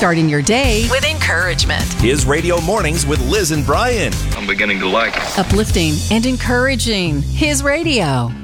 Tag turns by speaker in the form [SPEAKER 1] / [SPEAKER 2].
[SPEAKER 1] Starting your day with encouragement.
[SPEAKER 2] His Radio Mornings with Liz and Brian.
[SPEAKER 3] I'm beginning to like it.
[SPEAKER 1] Uplifting and encouraging. His radio.